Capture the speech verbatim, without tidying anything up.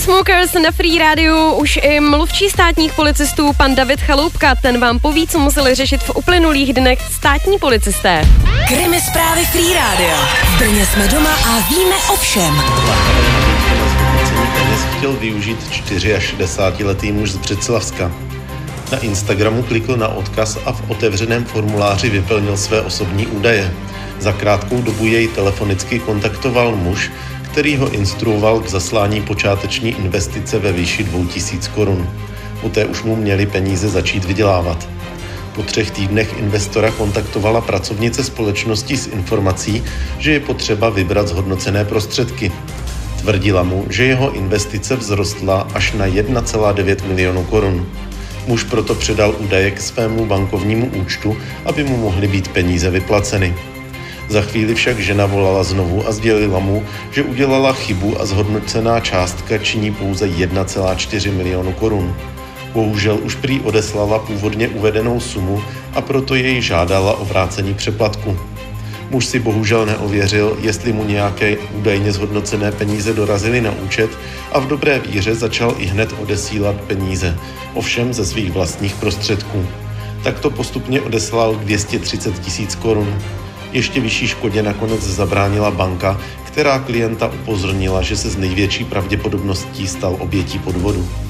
Chainsmokers na Free Rádiu, už i mluvčí státních policistů, pan David Chaloupka, ten vám poví, co museli řešit v uplynulých dnech státní policisté. Krimi zprávy Free Rádia. V Brně jsme doma a víme o všem. Chtěl využít šedesátičtyřletý muž z Břeclavska. Na Instagramu klikl na odkaz a v otevřeném formuláři vyplnil své osobní údaje. Za krátkou dobu jej telefonicky kontaktoval muž, který ho instruoval k zaslání počáteční investice ve výši dvou tisíc korun. Poté už mu měli peníze začít vydělávat. Po třech týdnech investora kontaktovala pracovnice společnosti s informací, že je potřeba vybrat zhodnocené prostředky. Tvrdila mu, že jeho investice vzrostla až na jedna celá devět milionu korun. Muž proto předal údaje k svému bankovnímu účtu, aby mu mohly být peníze vyplaceny. Za chvíli však žena volala znovu a sdělila mu, že udělala chybu a zhodnocená částka činí pouze jedna celá čtyři milionu korun. Bohužel už prý odeslala původně uvedenou sumu a proto jej žádala o vrácení přeplatku. Muž si bohužel neověřil, jestli mu nějaké údajně zhodnocené peníze dorazily na účet a v dobré víře začal i hned odesílat peníze, ovšem ze svých vlastních prostředků. Takto postupně odeslal dvě stě třicet tisíc korun. Ještě vyšší škodě nakonec zabránila banka, která klienta upozornila, že se s největší pravděpodobností stal obětí podvodu.